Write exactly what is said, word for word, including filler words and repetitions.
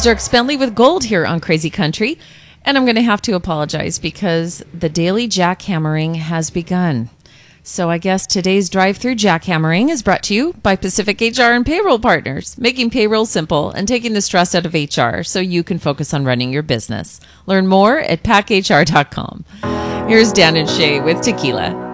Dirk Spenley with Gold here on Crazy Country. And I'm going to have to apologize because the daily jackhammering has begun. So I guess today's drive-through jackhammering is brought to you by Pacific H R and Payroll Partners, making payroll simple and taking the stress out of H R so you can focus on running your business. Learn more at pac h r dot com. Here's Dan and Shay with Tequila.